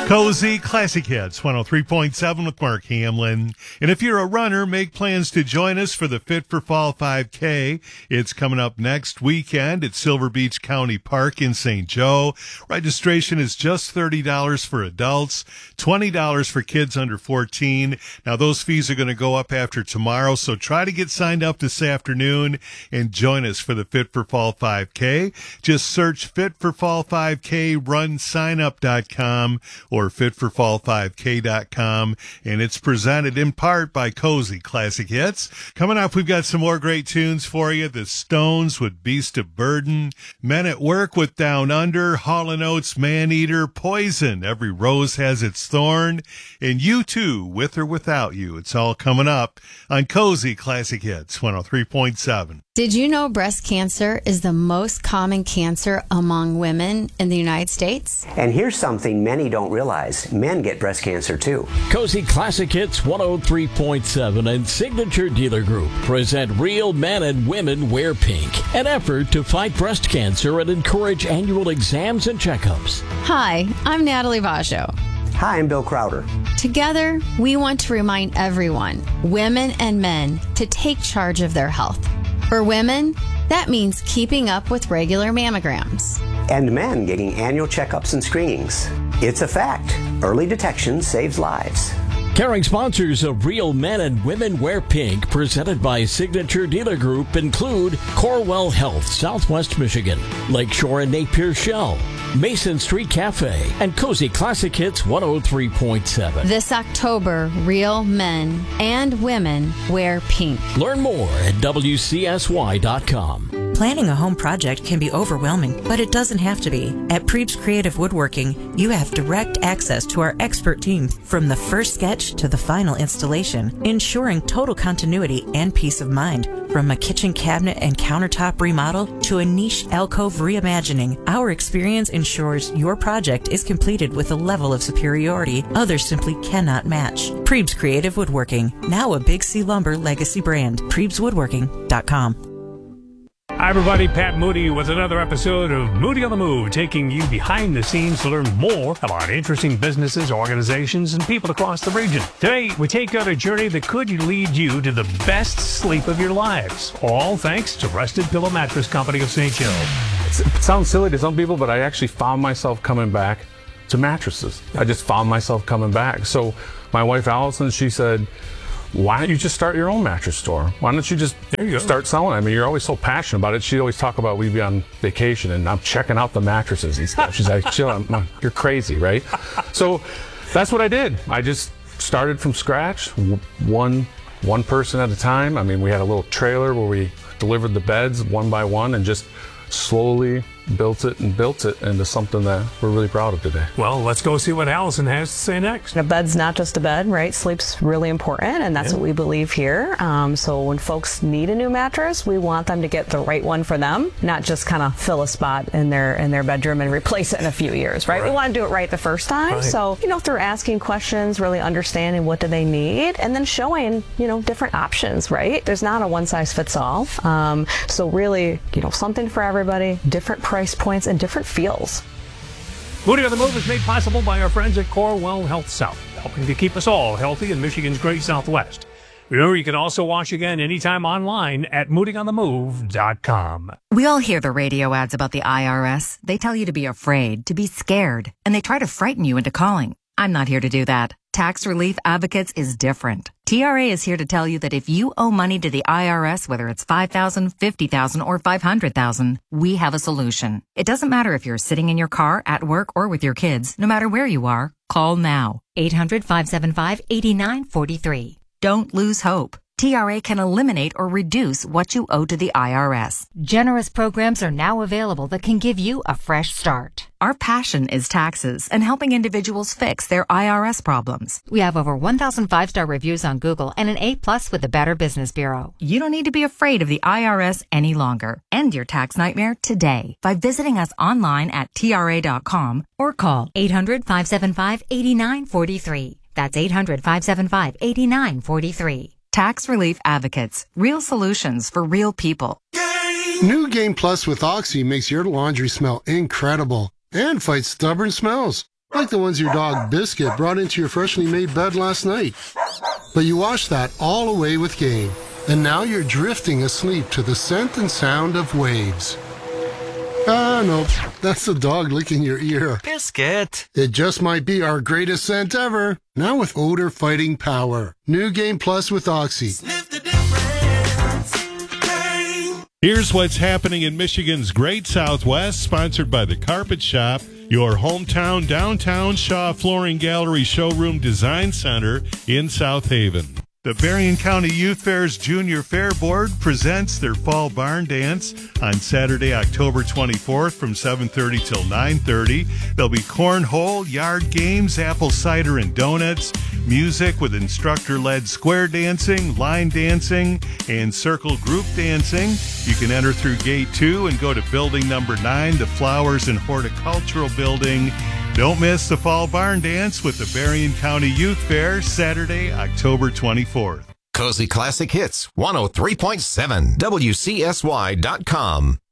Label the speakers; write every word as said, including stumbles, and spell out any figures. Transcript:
Speaker 1: Cozy Classic Hits, one oh three point seven with Mark Hamlin. And if you're a runner, make plans to join us for the Fit for Fall five K. It's coming up next weekend at Silver Beach County Park in Saint Joe. Registration is just thirty dollars for adults, twenty dollars for kids under fourteen. Now, those fees are going to go up after tomorrow, so try to get signed up this afternoon and join us for the Fit for Fall five K. Just search Fit for Fall five K, run sign up dot com or fit for fall five k dot com, and it's presented in part by Cozy Classic Hits. Coming up, we've got some more great tunes for you. The Stones with Beast of Burden, Men at Work with Down Under, Hall and Oates, Maneater, Poison, Every Rose Has Its Thorn, and U two, With or Without You. It's all coming up on Cozy Classic Hits, one oh three point seven.
Speaker 2: Did you know breast cancer is the most common cancer among women in the United States?
Speaker 3: And here's something many don't realize. Men get breast cancer too.
Speaker 4: Cozy Classic Hits one oh three point seven and Signature Dealer Group present Real Men and Women Wear Pink, an effort to fight breast cancer and encourage annual exams and checkups.
Speaker 2: Hi, I'm Natalie Vajo.
Speaker 3: Hi, I'm Bill Crowder.
Speaker 2: Together, we want to remind everyone, women and men, to take charge of their health. For women, that means keeping up with regular mammograms.
Speaker 3: And men getting annual checkups and screenings. It's a fact. Early detection saves lives.
Speaker 4: Caring sponsors of Real Men and Women Wear Pink, presented by Signature Dealer Group, include Corewell Health, Southwest Michigan, Lakeshore and Napier Shell, Mason Street Cafe, and Cozy Classic Hits one oh three point seven.
Speaker 2: This October, real men and women wear pink.
Speaker 4: Learn more at W C S Y dot com.
Speaker 5: Planning a home project can be overwhelming, but it doesn't have to be. At Preeb's Creative Woodworking, you have direct access to our expert team from the first sketch to the final installation, ensuring total continuity and peace of mind. From a kitchen cabinet and countertop remodel to a niche alcove reimagining, our experience ensures your project is completed with a level of superiority others simply cannot match. Preeb's Creative Woodworking, now a Big C Lumber legacy brand. Preebs Woodworking dot com.
Speaker 6: Hi, everybody. Pat Moody with another episode of Moody on the Move, taking you behind the scenes to learn more about interesting businesses, organizations, and people across the region. Today, we take out a journey that could lead you to the best sleep of your lives, all thanks to Rested Pillow Mattress Company of Saint Joe.
Speaker 7: It sounds silly to some people, but I actually found myself coming back to mattresses. I just found myself coming back. So my wife, Allison, she said, why don't you just start your own mattress store? Why don't you just
Speaker 6: there you go.
Speaker 7: start selling? I mean, you're always so passionate about it. She'd always talk about we'd be on vacation and I'm checking out the mattresses and stuff. She's like, chill, I'm, you're crazy, right? So that's what I did. I just started from scratch, one one person at a time. I mean, we had a little trailer where we delivered the beds one by one and just slowly built it and built it into something that we're really proud of today.
Speaker 6: Well, let's go see what Allison has to say next.
Speaker 8: A bed's not just a bed, right? Sleep's really important, and that's yeah. what we believe here. Um, so when folks need a new mattress, we want them to get the right one for them, not just kind of fill a spot in their in their bedroom and replace it in a few years, right? right. We want to do it right the first time. Right. So, you know, through asking questions, really understanding what do they need, and then showing, you know, different options, right? There's not a one size fits all. Um, so really, you know, something for everybody, different price points and different feels.
Speaker 6: Moody on the Move is made possible by our friends at Corewell Health South, helping to keep us all healthy in Michigan's great Southwest. Remember, you can also watch again anytime online at moody on the move dot com.
Speaker 9: We all hear the radio ads about the I R S. They tell you to be afraid, to be scared, and they try to frighten you into calling. I'm not here to do that. Tax Relief Advocates is different. T R A is here to tell you that if you owe money to the I R S, whether it's five thousand dollars, fifty thousand dollars, or five hundred thousand dollars, we have a solution. It doesn't matter if you're sitting in your car, at work, or with your kids. No matter where you are, call now. eight hundred, five seven five, eight nine four three. Don't lose hope. T R A can eliminate or reduce what you owe to the I R S.
Speaker 10: Generous programs are now available that can give you a fresh start.
Speaker 9: Our passion is taxes and helping individuals fix their I R S problems.
Speaker 10: We have over one thousand five-star reviews on Google and an A plus with the Better Business Bureau.
Speaker 9: You don't need to be afraid of the I R S any longer. End your tax nightmare today by visiting us online at T R A dot com or call
Speaker 10: eight hundred, five seven five, eight nine four three. That's eight hundred, five seven five, eight nine four three.
Speaker 9: Tax Relief Advocates. Real solutions for real people.
Speaker 11: New Game Plus with Oxy makes your laundry smell incredible and fights stubborn smells. like the ones your dog Biscuit brought into your freshly made bed last night. But you washed that all away with Gain, and now you're drifting asleep to the scent and sound of waves. Ah, nope, that's the dog licking your ear.
Speaker 12: Biscuit!
Speaker 11: It just might be our greatest scent ever, now with odor-fighting power. New Gain Plus with Oxy.
Speaker 12: Sniff the difference. Gain.
Speaker 1: Here's what's happening in Michigan's Great Southwest, sponsored by The Carpet Shop, your hometown downtown Shaw Flooring Gallery Showroom Design Center in South Haven. The Berrien County Youth Fair's Junior Fair Board presents their Fall Barn Dance on Saturday, October twenty-fourth from seven thirty till nine thirty. There'll be cornhole, yard games, apple cider and donuts, music with instructor-led square dancing, line dancing, and circle group dancing. You can enter through Gate two and go to Building Number nine, the Flowers and Horticultural Building. Don't miss the Fall Barn Dance with the Berrien County Youth Fair, Saturday, October twenty-fourth.
Speaker 13: Cozy Classic Hits, one oh three point seven, W C S Y dot com.